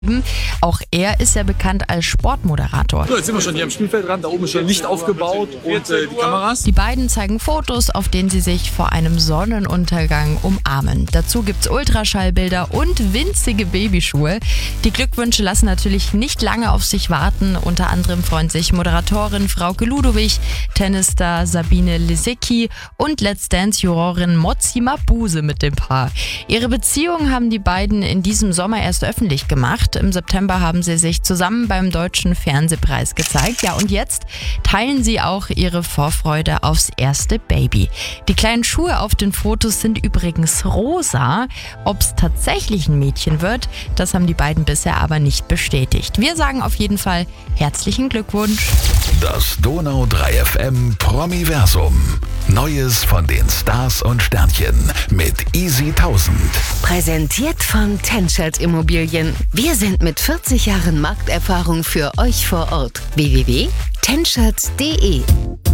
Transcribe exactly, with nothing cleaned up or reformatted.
Auch er ist ja bekannt als Sportmoderator. So, jetzt sind wir schon hier am Spielfeldrand. Da oben ist schon Licht aufgebaut und äh, die Kameras. Die beiden zeigen Fotos, auf denen sie sich vor einem Sonnenuntergang umarmen. Dazu gibt's Ultraschallbilder und winzige Babyschuhe. Die Glückwünsche lassen natürlich nicht lange auf sich warten. Unter anderem freuen sich Moderatorin Frauke Ludowig, Tennisstar Sabine Lisicki und Let's Dance-Jurorin Motsi Mabuse mit dem Paar. Ihre Beziehung haben die beiden in diesem Sommer erst öffentlich gemacht. Im September haben sie sich zusammen beim Deutschen Fernsehpreis gezeigt. Ja, und jetzt teilen sie auch ihre Vorfreude aufs erste Baby. Die kleinen Schuhe auf den Fotos sind übrigens rosa. Ob es tatsächlich ein Mädchen wird, das haben die beiden bisher aber nicht bestätigt. Wir sagen auf jeden Fall herzlichen Glückwunsch. Das Donau drei F M Promiversum. Neues von den Stars und Sternchen mit Easy tausend. Präsentiert von Tenschert Immobilien. Wir sind mit vierzig Jahren Markterfahrung für euch vor Ort. w w w punkt tenschert punkt d e